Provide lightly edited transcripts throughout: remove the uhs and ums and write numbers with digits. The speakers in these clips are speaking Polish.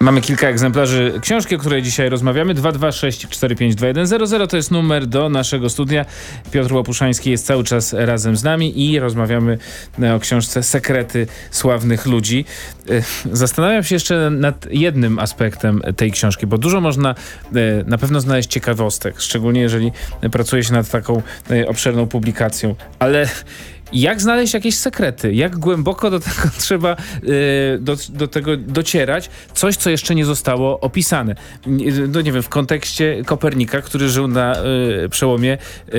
Mamy kilka egzemplarzy książki, o której dzisiaj rozmawiamy. 226-45210 to jest numer do naszego studia. Piotr Łopuszański jest cały czas razem z nami i rozmawiamy o książce Sekrety sławnych ludzi. Zastanawiam się jeszcze nad jednym aspektem tej książki, bo dużo można na pewno znaleźć ciekawostek, szczególnie jeżeli pracuje się nad taką obszerną publikacją. Ale jak znaleźć jakieś sekrety? Jak głęboko do tego trzeba do tego docierać? Coś, co jeszcze nie zostało opisane. No nie wiem, w kontekście Kopernika, który żył na przełomie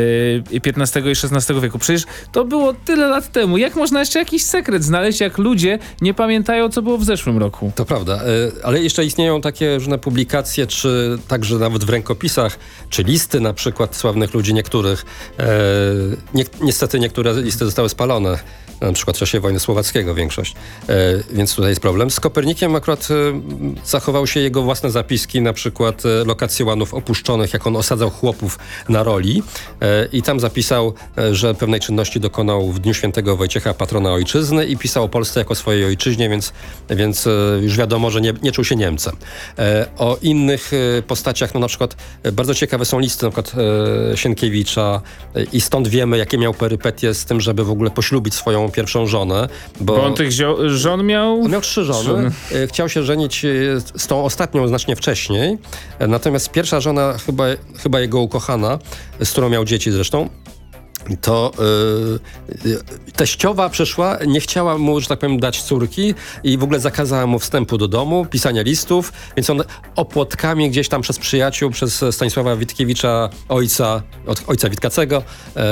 XV i XVI wieku. Przecież to było tyle lat temu. Jak można jeszcze jakiś sekret znaleźć, jak ludzie nie pamiętają, co było w zeszłym roku? To prawda, ale jeszcze istnieją takie różne publikacje, czy także nawet w rękopisach, czy listy na przykład sławnych ludzi niektórych. Niestety niektóre listy zostały spalone, na przykład w czasie wojny słowackiego większość, więc tutaj jest problem. Z Kopernikiem akurat zachowały się jego własne zapiski, na przykład lokacje łanów opuszczonych, jak on osadzał chłopów na roli i tam zapisał, że pewnej czynności dokonał w Dniu Świętego Wojciecha, patrona ojczyzny, i pisał o Polsce jako swojej ojczyźnie, więc już wiadomo, że nie czuł się Niemcem. O innych postaciach, no na przykład bardzo ciekawe są listy, na przykład Sienkiewicza, i stąd wiemy, jakie miał perypetie z tym, żeby w ogóle poślubić swoją pierwszą żonę. Bo on tych żon miał? On miał 3 żony. Chciał się żenić z tą ostatnią znacznie wcześniej. Natomiast pierwsza żona, chyba jego ukochana, z którą miał dzieci zresztą, to teściowa przyszła, nie chciała mu, że tak powiem, dać córki i w ogóle zakazała mu wstępu do domu, pisania listów, więc on opłotkami gdzieś tam przez przyjaciół, przez Stanisława Witkiewicza, ojca Witkacego,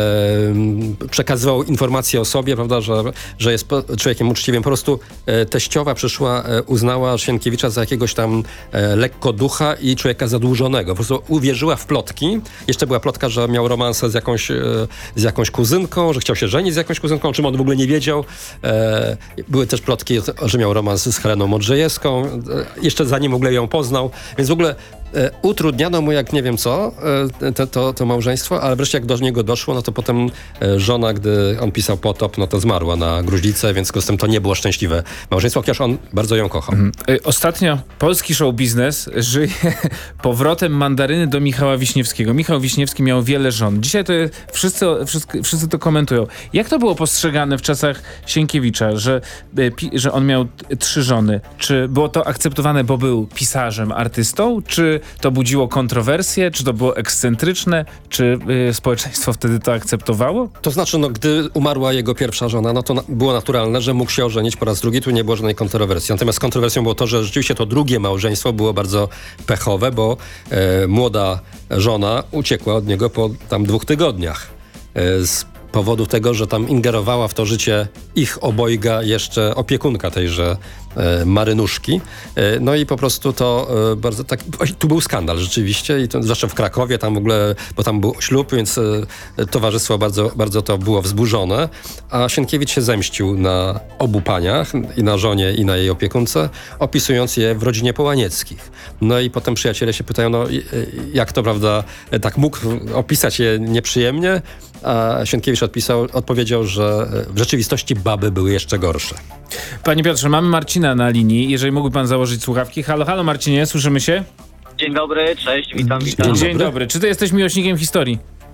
przekazywał informacje o sobie, prawda, że jest człowiekiem uczciwym. Po prostu teściowa przyszła, uznała Sienkiewicza za jakiegoś tam lekkoducha i człowieka zadłużonego. Po prostu uwierzyła w plotki. Jeszcze była plotka, że miał romansę z jakąś kuzynką, że chciał się żenić z jakąś kuzynką, o czym on w ogóle nie wiedział. Były też plotki, że miał romans z Heleną Modrzejewską, jeszcze zanim w ogóle ją poznał, więc w ogóle utrudniano mu jak nie wiem co, to małżeństwo, ale wreszcie jak do niego doszło, no to potem żona, gdy on pisał Potop, no to zmarła na gruźlicę, więc z tym to nie było szczęśliwe małżeństwo, chociaż on bardzo ją kochał. Ostatnio polski show biznes żyje powrotem mandaryny do Michała Wiśniewskiego. Michał Wiśniewski miał wiele żon. Dzisiaj to wszyscy to komentują. Jak to było postrzegane w czasach Sienkiewicza, że on miał 3 żony? Czy było to akceptowane, bo był pisarzem, artystą? Czy to budziło kontrowersje? Czy to było ekscentryczne? Czy społeczeństwo wtedy to akceptowało? To znaczy, no, gdy umarła jego pierwsza żona, no to było naturalne, że mógł się ożenić po raz drugi. Tu nie było żadnej kontrowersji. Natomiast kontrowersją było to, że rzeczywiście to drugie małżeństwo było bardzo pechowe, bo młoda żona uciekła od niego po tam 2 tygodniach. Z powodu tego, że tam ingerowała w to życie ich obojga jeszcze opiekunka tejże Marynuszki. No i po prostu to bardzo tak... Tu był skandal rzeczywiście i to, zwłaszcza w Krakowie, tam w ogóle, bo tam był ślub, więc towarzystwo bardzo, bardzo to było wzburzone, a Sienkiewicz się zemścił na obu paniach, i na żonie, i na jej opiekunce, opisując je w rodzinie Połanieckich. No i potem przyjaciele się pytają, no jak to, prawda, tak mógł opisać je nieprzyjemnie, a Sienkiewicz odpowiedział, że w rzeczywistości baby były jeszcze gorsze. Panie Piotrze, mamy Marcina na linii. Jeżeli mógłby pan założyć słuchawki. Halo Marcinie, słyszymy się? Dzień dobry, cześć, witam. Dzień dobry. Czy ty jesteś miłośnikiem historii?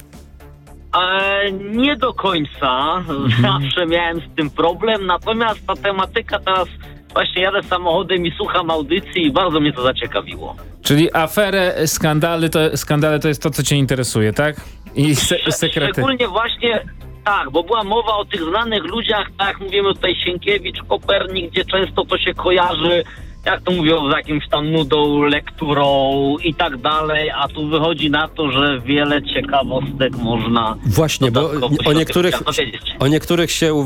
Nie do końca. Zawsze miałem z tym problem, natomiast ta tematyka teraz... Właśnie jadę samochodem i słucham audycji i bardzo mnie to zaciekawiło. Czyli aferę, skandale to jest to, co cię interesuje, tak? I sekrety. Szczególnie właśnie, tak, bo była mowa o tych znanych ludziach, tak jak mówimy tutaj Sienkiewicz, Kopernik, gdzie często to się kojarzy, jak to mówią, z jakimś tam nudą, lekturą i tak dalej, a tu wychodzi na to, że wiele ciekawostek można właśnie, bo o niektórych się